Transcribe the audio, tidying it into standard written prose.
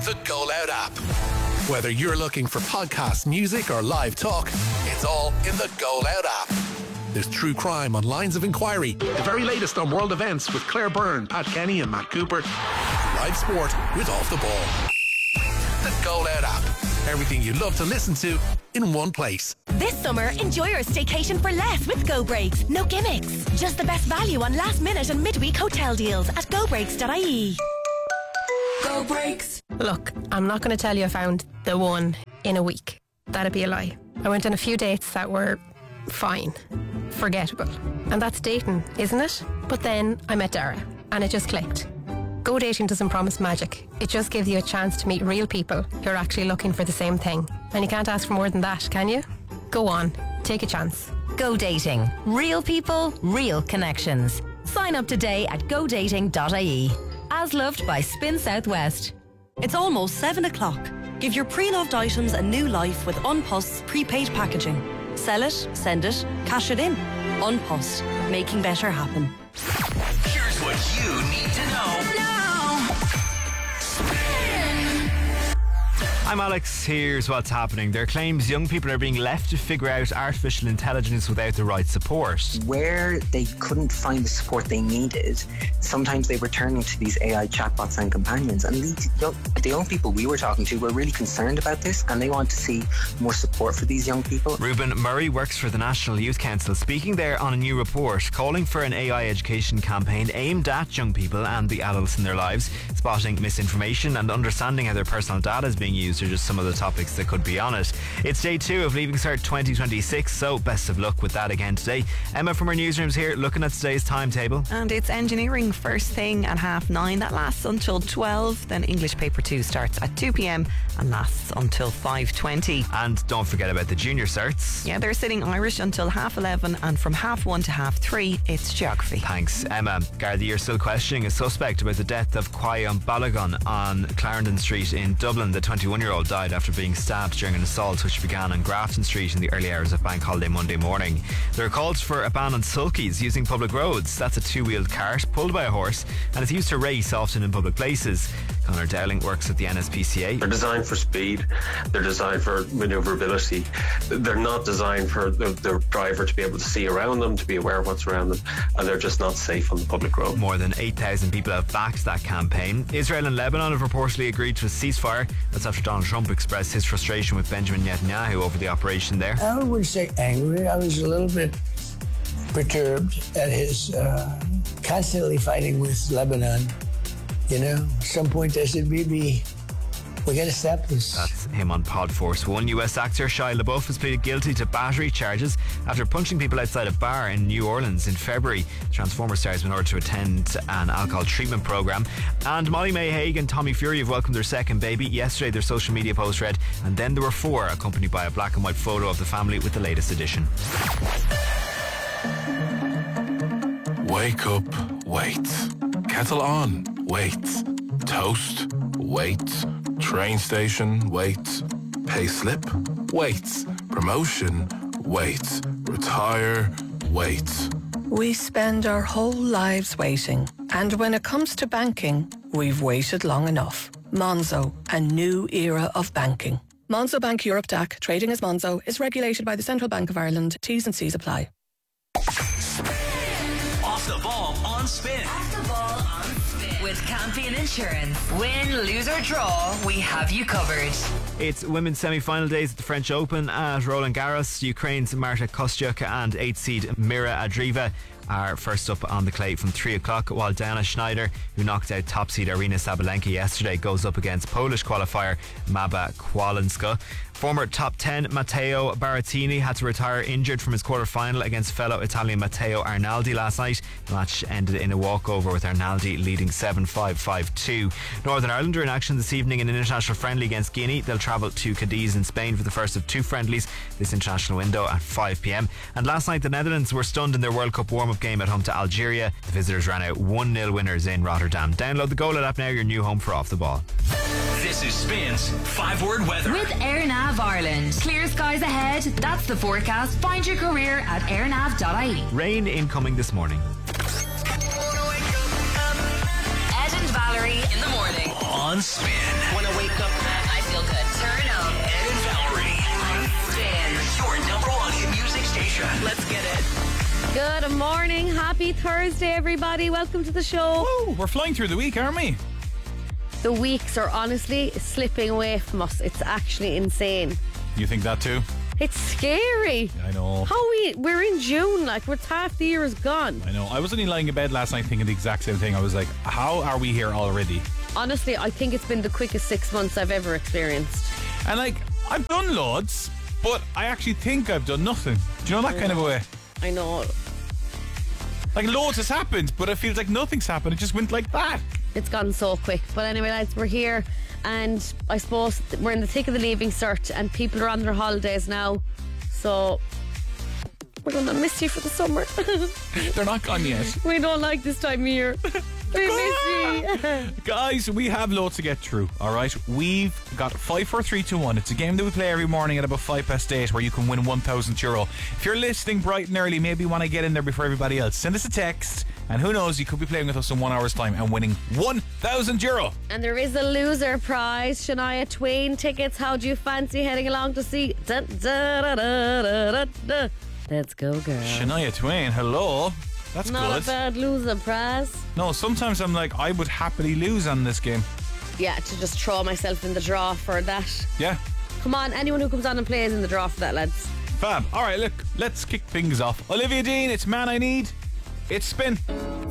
the Go Loud app. Whether you're looking for podcast, music or live talk, it's all in the Go Loud app. There's true crime on Lines of Inquiry, the very latest on world events with Claire Byrne, Pat Kenny and Matt Cooper, live sport with Off the Ball. The Go Loud app. Everything you love to listen to in one place. This summer, enjoy your staycation for less with Go Breaks. No gimmicks. Just the best value on last minute and midweek hotel deals at gobreaks.ie. Go Breaks. Look, I'm not going to tell you I found the one in a week. That'd be a lie. I went on a few dates that were fine, forgettable. And that's dating, isn't it? But then I met Dara and it just clicked. Go Dating doesn't promise magic. It just gives you a chance to meet real people who are actually looking for the same thing. And you can't ask for more than that, can you? Go on, take a chance. Go Dating. Real people, real connections. Sign up today at godating.ie. As loved by Spin Southwest. It's almost 7 o'clock. Give your pre-loved items a new life with Unpost's prepaid packaging. Sell it, send it, cash it in. Unpost, making better happen. Here's what you need to know now. I'm Alex. Here's what's happening. There are claims young people are being left to figure out artificial intelligence without the right support. Where they couldn't find the support they needed, sometimes they were turning to these AI chatbots and companions. And the young people we were talking to were really concerned about this, and they want to see more support for these young people. Reuben Murray works for the National Youth Council, speaking there on a new report calling for an AI education campaign aimed at young people and the adults in their lives. Spotting misinformation and understanding how their personal data is being used are just some of the topics that could be on it. It's day 2 of Leaving Cert 2026, so best of luck with that again today. Emma from our newsrooms here looking at today's timetable. And it's engineering first thing at 9:30. That lasts until 12. Then English paper 2 starts at 2 p.m. and lasts until 5:20. And don't forget about the junior certs. Yeah, they're sitting Irish until 11:30, and from 1:30 to 3:30 it's geography. Thanks, Emma. Gardaí are still questioning a suspect about the death of Quayon Balogun on Clarendon Street in Dublin. The 21-year-old died after being stabbed during an assault which began on Grafton Street in the early hours of Bank Holiday Monday morning. There are calls for a ban on sulkies using public roads. That's a two-wheeled cart pulled by a horse and is used to race, often in public places. Conor Dowling works at the NSPCA. They're designed for speed, they're designed for manoeuvrability. They're not designed for the driver to be able to see around them, to be aware of what's around them, and they're just not safe on the public road. More than 8,000 people have backed that campaign. Israel and Lebanon have reportedly agreed to a ceasefire. That's after Donald Trump expressed his frustration with Benjamin Netanyahu over the operation there. I wouldn't say angry. I was a little bit perturbed at his constantly fighting with Lebanon. You know, at some point I said, maybe we got to stop this. That's him on Pod Force 1. US actor Shia LaBeouf has pleaded guilty to battery charges after punching people outside a bar in New Orleans in February. The Transformer star has been ordered to attend an alcohol treatment program. And Molly May Hague and Tommy Fury have welcomed their second baby. Yesterday their social media post read, and then there were 4, accompanied by a black and white photo of the family with the latest edition. Wake up, wait. Kettle on, wait. Toast, wait. Train station, wait. Pay slip, wait. Promotion, wait. Retire, wait. We spend our whole lives waiting. And when it comes to banking, we've waited long enough. Monzo, a new era of banking. Monzo Bank Europe DAC, trading as Monzo, is regulated by the Central Bank of Ireland. T's and C's apply. Off the ball on Spin. Off the ball on Spin. With Campion Insurance. Win, lose or draw, we have you covered. It's women's semi-final days at the French Open at Roland Garros. Ukraine's Marta Kostyuk and 8th seed Mira Andreeva are first up on the clay from 3 o'clock, while Diana Schneider, who knocked out top seed Arina Sabalenka yesterday, goes up against Polish qualifier Maba Kowalska. Former top 10 Matteo Berrettini had to retire injured from his quarter-final against fellow Italian Matteo Arnaldi last night. The match ended in a walkover with Arnaldi leading 7-5, 5-2. Northern Ireland are in action this evening in an international friendly against Guinea. They'll travel to Cadiz in Spain for the first of 2 friendlies this international window at 5 p.m. And last night the Netherlands were stunned in their World Cup warm-up game at home to Algeria. The visitors ran out 1-0 winners in Rotterdam. Download the Go Loud app now, your new home for Off the Ball. This is Spin's 5-word weather. With AirNav Ireland. Clear skies ahead. That's the forecast. Find your career at airnav.ie. Rain incoming this morning. Ed and Valerie in the morning. on Spin. When I wake up, I feel good. Turn up. Ed and Valerie on Spin, your number one hit music station. Let's get it. Good morning. Happy Thursday, everybody. Welcome to the show. Woo, we're flying through the week, aren't we? The weeks are honestly slipping away from us. It's actually insane. You think that too? It's scary. I know. We're in June, like half the year is gone. I know. I was only lying in bed last night thinking the exact same thing. I was like, how are we here already? Honestly, I think it's been the quickest 6 months I've ever experienced. And like, I've done loads, but I actually think I've done nothing. Do you know that kind of a way? I know. Like loads has happened, but it feels like nothing's happened. It just went like that. It's gone so quick. But anyway, lads, we're here, and I suppose we're in the thick of the leaving cert, and people are on their holidays now. So we're going to miss you for the summer. They're not gone yet. We don't like this time of year. We miss you. Guys, we have loads to get through, alright? We've got 5, 4, 3, 2, 1. It's a game that we play every morning at about 8:05 where you can win €1,000. If you're listening bright and early, maybe you want to get in there before everybody else, send us a text, and who knows, you could be playing with us in 1 hour's time and winning €1,000. And there is a loser prize, Shania Twain tickets. How do you fancy heading along to see? Da, da, da, da, da, da. Let's go, girl. Shania Twain, hello. That's not good. a bad loser prize. No, sometimes I'm like, I would happily lose on this game. Yeah, to just throw myself in the draw for that. Yeah. Come on, anyone who comes on and plays in the draw for that, lads. Fab. Alright, look, let's kick things off. Olivia Dean, it's Man I Need. It's Spin.